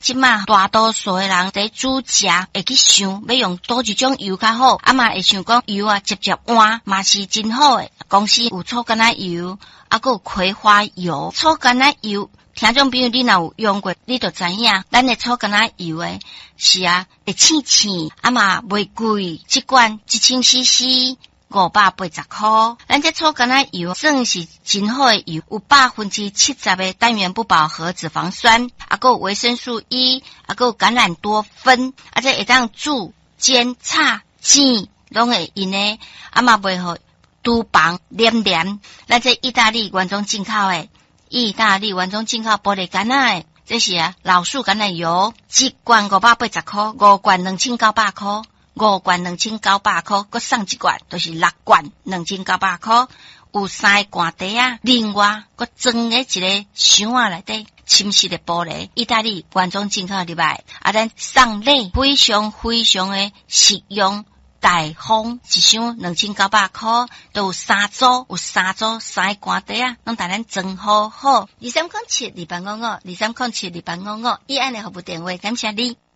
即马大多数的人在煮食会去想要用倒一种油较好，嘛会想讲油直接换嘛是真好诶。公司有醋橄榄油，还有葵花油。醋橄榄油，听众朋友你若有用过，你就知影，咱的醋橄榄油诶是会青青，嘛袂贵，一罐1000cc。580块，咱这醋橄榄油算是真好的油，有70%的单元不饱和脂肪酸，还有维生素 E， 还有橄榄多酚，这会当煮、煎、炒、煎，拢会用的，嘛袂好厨房黏黏。咱这意大利原装进口的，意大利原装进口玻璃橄榄的，这是老树橄榄油，一罐580块，5罐2900块。5罐2900块，搁送一罐，就是6罐2900块。有3个罐底另外搁装在一个箱内底，深色的玻璃，意大利原装进口入来。咱送礼非常非常的实用大方，一箱2900块，都有3组3个罐底拢带咱装好好。23072855，23072855，以安的服务电话，感谢你。